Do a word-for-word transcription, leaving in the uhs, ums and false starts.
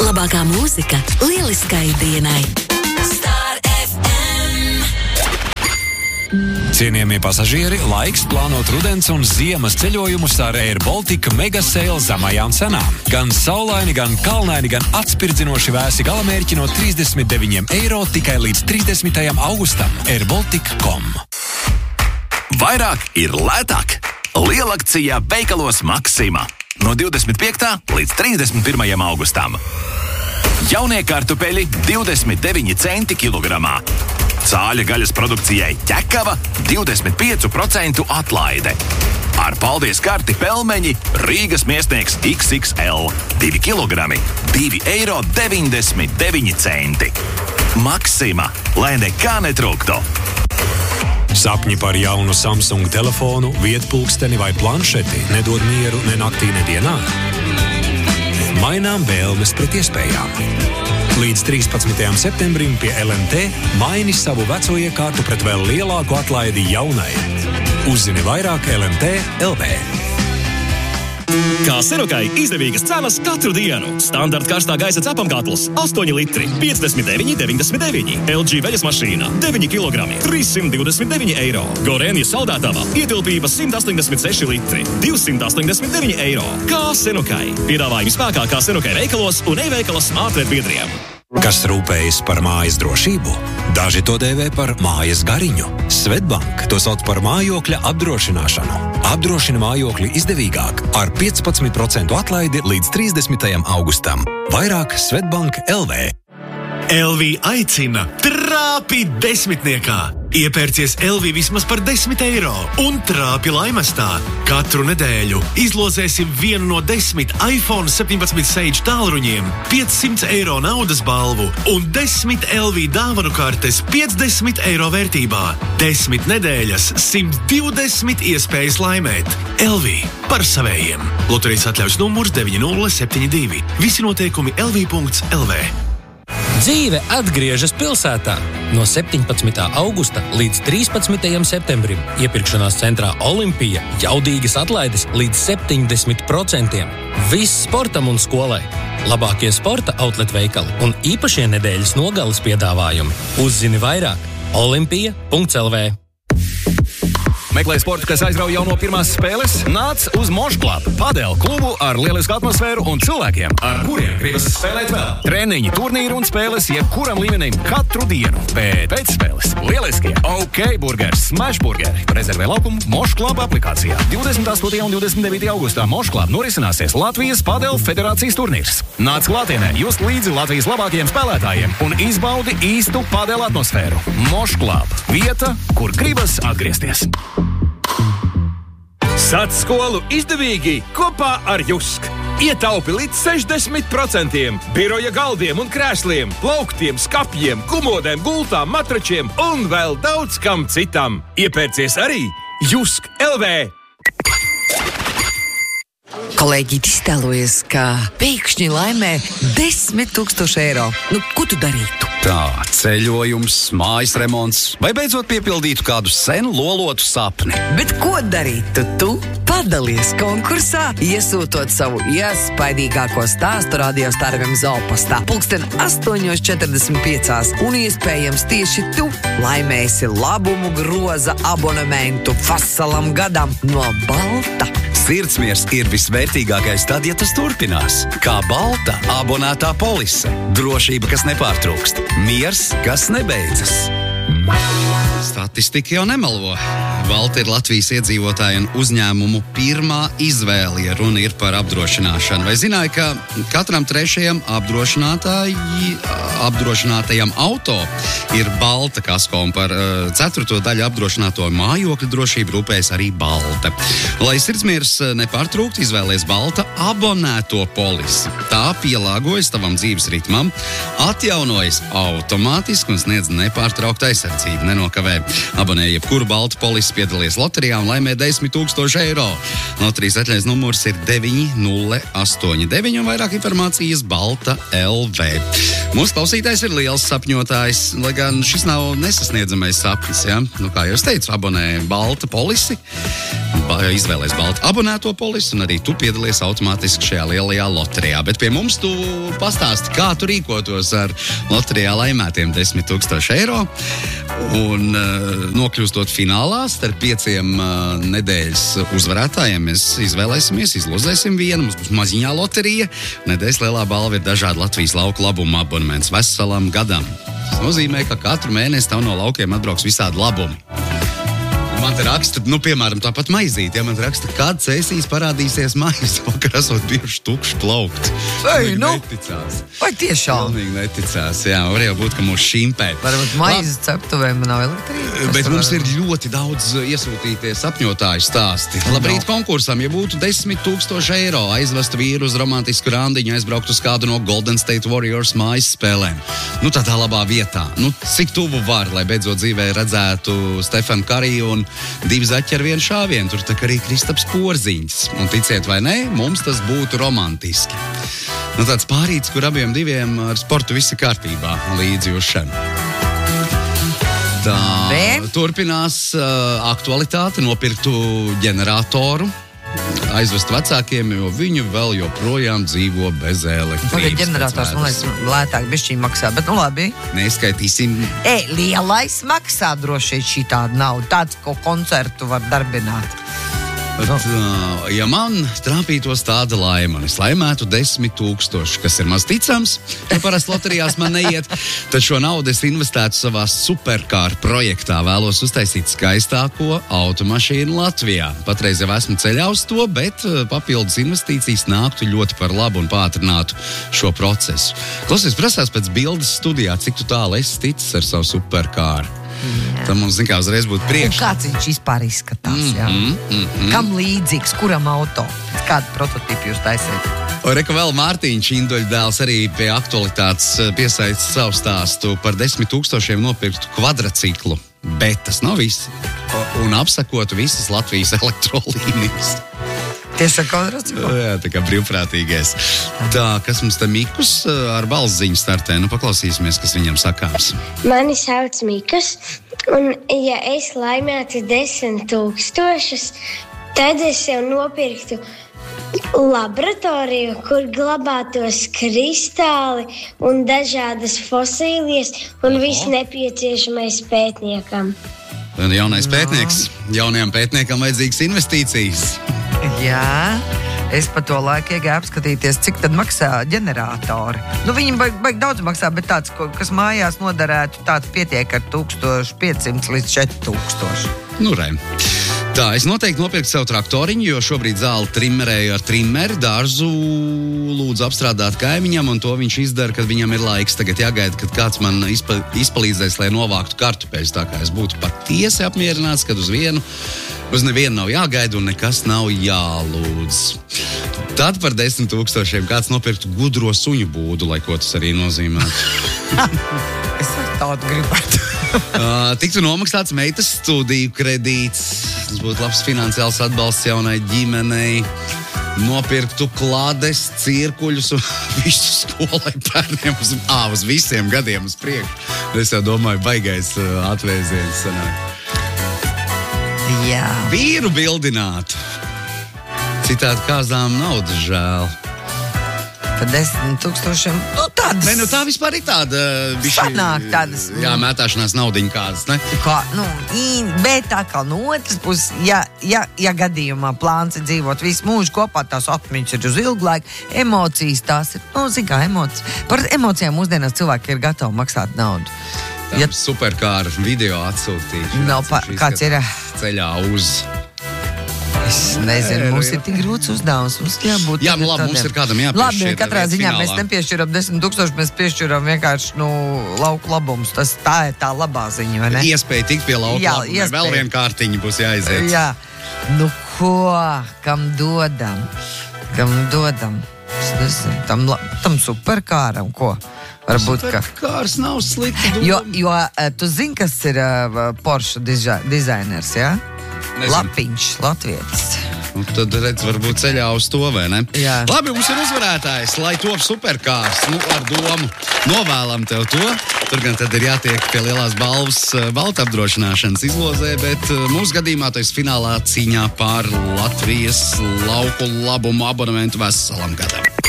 Labākā mūzika lieliskai dienai. Star F M. Cienījamie pasažieri, laiks plānot rudens un ziemas ceļojumus ar Air Baltica mega sale zemajām cenām. Gan saulaini, gan kalnaini, gan atspirdzinoši vēsi galamērķi no trīsdesmit deviņiem eiro tikai līdz trīsdesmitajam augustam. air baltica dot com. Vairāk ir lētāk. Lielakcijā veikalos Maxima. No divdesmit piektā līdz trīsdesmit pirmajam augustam. Jaunie kartupeļi divdesmit deviņi centi kilogramā. Cāļa gaļas produkcijai ķekava divdesmit pieci procenti atlaide. Ar paldies karti pelmeņi Rīgas miesnieks iks iks el divi kilogrami, divi eiro deviņdesmit deviņi centi. Maxima, lai nekā netrūktu. Sapņi par jaunu Samsung telefonu, vietpulksteni vai planšeti nedod mieru ne naktī, ne dienā. Mainām vēlmes pret iespējām. Līdz trīspadsmitajam septembrim pie el em te maini savu veco iekārtu pret vēl lielāku atlaidi jaunai. Uzzini vairāk el em te punkt el vē. Kā Serokai izdevīgas cenas katru dienu. Standarta karstā gaisa cepamkatls astoņi litri, piecdesmit deviņi deviņdesmit deviņi. el dži veļas mašīna deviņi kilogrami, trīssimt divdesmit deviņi eiro. Gorēnija saldētava ietilpība simt astoņdesmit seši litri, divsimt astoņdesmit deviņi eiro. Kā Serokai. Piedāvājumi spēkā kā Serokai veikalos un e-veikalas ātrēt biedriem. Kas rūpējas par mājas drošību? Daži to dēvē par mājas gariņu. Svetbank to sauc par mājokļa apdrošināšanu. Apdrošina mājokli izdevīgāk ar piecpadsmit procentu atlaidi līdz trīsdesmitajam augustam. Vairāk Svetbank punkt el vē. el vī aicina trāpi desmitniekā. Iepērcies el vī vismaz par desmit eiro un trāpi laimestā. Katru nedēļu izlozēsim vienu no desmit iPhone septiņpadsmit Sage tālruņiem, piecsimt eiro naudas balvu un desmit el vī dāvanu kartes piecdesmit eiro vērtībā. Desmit nedēļas, simt divdesmit iespējas laimēt. el vī par savējiem. Loterijas atļaujas numurs deviņi nulle septiņi divi. Visi noteikumi el vī punkts el vē. Dzīve atgriežas pilsētā. No septiņpadsmitā augusta līdz trīspadsmitajam septembrim iepirkšanās centrā Olimpija jaudīgas atlaides līdz septiņdesmit procenti. Viss sportam un skolai. Labākie sporta outlet veikali un īpašie nedēļas nogales piedāvājumi. Uzzini vairāk olimpija punkts el vē. Meklē sportu, kas aizrauj jau no pirmās spēles? Nāc uz Mošklub, padel klubu ar lielisku atmosfēru un cilvēkiem, ar kuriem gribas spēlēt vēl. Treniņi, turnīri un spēles jebkuram līmenim katru dienu. Bet pēc spēles lieliskie OK burgers, smash burgeri. Rezervē laukumu Mošklub aplikācijā. divdesmit astotajā un divdesmit devītajā augustā Mošklub norisināsies Latvijas padel federācijas turnīrs. Nāc klātienē, just līdzi Latvijas labākajiem spēlētājiem un izbaudi īstu padel atmosfēru. Mošklub, vieta, kur gribas atgriezties. Sāc skolu izdevīgi kopā ar Jusk. Ietaupi līdz sešdesmit procenti biroja galdiem un krēsliem, plauktiem, skapjiem, kumodēm, gultām, matračiem un vēl daudz kam citam. Iepērcies arī Jusk punkt el vē. Kolēģi iztēlojas, ka pēkšņi laimē desmit tūkstoši eiro. Nu, ko tu darītu? Tā, ceļojums, mājas remonts vai beidzot piepildītu kādu senu lolotu sapni. Bet ko darītu tu? Padalies konkursā, iesūtot savu iespaidīgāko stāstu Radio Star F M zolpastā. Pulksten astoņos četrdesmit piecās un iespējams tieši tu laimēsi labumu groza abonementu veselam gadam no Balta. Sirdsmiers ir visvērtīgākais tad, ja tas turpinās. Kā Balta abonētā polise. Drošība, kas nepārtrūkst. Miers, kas nebeidzas. Statistika jau nemelo. Balta ir Latvijas iedzīvotāju un uzņēmumu pirmā izvēle, ja runa ir par apdrošināšanu. Vai zināji, ka katram trešajam apdrošinātajam auto ir balta kasko, un par uh, ceturto daļu apdrošināto mājokļu drošību rūpējas arī Balta. Lai sirdsmiers nepārtrūkt, izvēlies Balta abonēto polisi. Tā pielāgojas tavam dzīves ritmam, atjaunojas automātiski un sniedz nepārtraukt aizsardzību, nenokavē. Abonē jebkuru Balta polisi, piedalies loterijā un laimē desmit tūkstoši eiro. Loterijas atļaujas numurs ir deviņi nulle astoņi deviņi un vairāk informācijas balta punkt el vē. Mūsu klausītājs ir liels sapņotājs, lai gan šis nav nesasniedzamais sapnis, ja? Nu, kā jau es teicu, abonē balta polisi, izvēlēs baltu abonēto polisi, un arī tu piedalies automātiski šajā lielajā loterijā. Bet pie mums tu pastāsti, kā tu rīkotos ar loterijā laimētiem desmit tūkstoši eiro, un uh, nokļūstot finālā starp pieciem uh, nedēļas uzvarētājiem, mēs izvēlēsimies, izlozēsim vienu, mums būs maziņā loterija, nedēļas lielā balva ir dažādi Latvijas lauku labuma abonements veselam gadam. Tas nozīmē, ka katru mēnesi tev no laukiem atbrauks visādi labumi. Man te raksta, nu, piemēram, tāpat maizīt, ja man te raksta, kad cēsīs parādīsies maizes, vakar esot bijuši tukši plaukt. Ei, nu, neticās. Vai tiešām? Pilnīgi neticās, jā, var jau būt, ka mūs šimpē. Varbūt maizes ceptuvēm nav elektrība. Bet mums ir ļoti daudz iesūtītie sapņotāju stāsti. Labrīt konkursam, ja būtu desmit tūkstoši eiro, aizvestu vīru uz romantisku randiņu, aizbraukt uz kādu no Golden State Warriors mājas spēlēm. Nu, tādā labā vietā. Nu, cik tuvu var, lai beidzot dzīvē redzētu Stefanu Kariju un divi zaķi ar vienu šāvienu, tur tā kā arī Kristaps Porziņš. Un ticiet vai ne, mums tas būtu romantiski. Nu, tāds pārīts, kur abiem diviem ar sportu visi kārtībā līdzi uzšana. Tā, turpinās uh, aktualitāte, nopirktu ģeneratoru, aizvest vecākiem, jo viņi vēl joprojām dzīvo bez elektrības. Pagaid, ģenerators, man liekas, lētāk bišķiņ maksā, bet nu labi. Neskaitīsim. E, lielais maksā droši šī tāda nauda, tāds, ko koncertu var darbināt. Bet, ja man trāpītos tāda laima, un es laimētu desmit tūkstoši, kas ir maz ticams, jo parasti loterijās man neiet, tad šo naudu es investētu savā superkāru projektā. Vēlos uztaisīt skaistāko automašīnu Latvijā. Patreiz jau esmu ceļā uz to, bet papildus investīcijas nāktu ļoti par labu un pātrinātu šo procesu. Klausies, prasās pēc bildes studijā, cik tu tālu esi ticis ar savu superkāru. Jā. Tad mums, zin kā, uzreiz būtu priekš. Un kāds viņš vispār izskatās, mm, jā? Mm, mm, mm. Kam līdzīgs, kuram auto? Kādu prototipu jūs taisiet? O, reka vēl Mārtiņš Indoļa dēls arī pie aktualitātes piesaista savu stāstu par desmit tūkstošiem nopirktu kvadraciklu. Bet tas nav viss. Un apsakotu visas Latvijas elektrolīnijas. Tieši ar kvadraciklu? Jā, tā kā brīvprātīgais. Tā, kas mums te Mikus ar balsziņu startē? Nu, paklausīsimies, kas viņam sakāms. Mani sauc Mikus, un ja es laimētu desmit tūkstošus, tad es jau nopirktu laboratoriju, kur glabātos kristāli un dažādas fosīlijas un viss nepieciešamais pētniekam. Jaunais pētnieks. Jaunajam pētniekam vajadzīgas investīcijas. Jā, es pa to laiku iegāju apskatīties, cik tad maksā ģeneratori. Nu, viņi baig, baig daudz maksā, bet tāds, kas mājās noderētu, tāds pietiek ar tūkstoš piecsimt līdz četri tūkstoši. Nu, re. Tā, es noteikti nopirktu savu traktoriņu, jo šobrīd zāli trimmerēju ar trimmeri, dārzu lūdzu apstrādāt kaimiņam, un to viņš izdara, kad viņam ir laiks. Tagad jāgaida, kad kāds man izpa, izpalīdzēs, lai novāktu kartupeļus, tā kā es būtu patiesi apmierināts, kad uz vienu, uz nevienu nav jāgaida un nekas nav jālūdz. Tad par desmit tūkstošiem kāds nopirktu gudro suņu būdu, lai ko tas arī nozīmētu. Es tādu gribētu. uh, tiktu nomaksāts meitas studiju kredīts. Tas būtu labs finansiāls atbalsts jaunai ģimenei. Nopirktu klādes, cirkuļus un visu skolai bērniem uz, ā, uz visiem gadiem uz priekšu. Es jau domāju, baigais uh, atvēziens sanāk. Jā. Vīru bildinātu. Citādi kāzām naudas žēl. Par desmit tūkstošiem. Nu, tādas. Nē, nu tā vispār ir tāda. Bišķi, sanāk tādas. Jā, mētāšanās naudiņa kādas, ne? Kā, nu, bet tā kā no otras puses, ja, ja, ja gadījumā plāns ir dzīvot visu mūžu kopā, tās atmiņas ir uz ilgu laiku, emocijas tās ir, nu, zin kā, emocijas. Par emocijām mūsdienās cilvēki ir gatavi maksāt naudu. Tā ja superkāra video atsūtīšana. Nav pa, kāds ir? Ceļā uz... Es nezinu, mums ir tik grūts uzdevums. Mums jābūt Jā, nu labi, mums ir kādam jāpiešķir. Labi, katrā ziņā mēs nepiešķiram desmit tūkstoši, mēs piešķiram vienkārši, nu, lauku labumus. Tas tā ir tā labā ziņa, vai ne? Iespēja tikt pie lauku Jā, labumiem. iespēja. Vēl viena kārtiņa būs jāiziet. Jā. Nu, ko? Kam dodam? Kam dodam? Es nezinu, tam, la- tam superkāram, ko? Varbūt, ka... Superkārs nav slikti doma. Jo, jo eh, tu zini, kas ir uh, Porsche diza- dizainers, jā? Ja? Nezinu. Lapiņš, latvietis. Nu, tad, redz, varbūt ceļā uz to, vai ne? Jā. Labi, mums ir uzvarētājs, lai top superkārs. Nu, ar domu novēlam tev to. Tur gan tad ir jātiek pie lielās balvas balta apdrošināšanas izlozē, bet mūsu gadījumā tu esi finālā cīņā par Latvijas lauku labumu abonementu veselam gadam.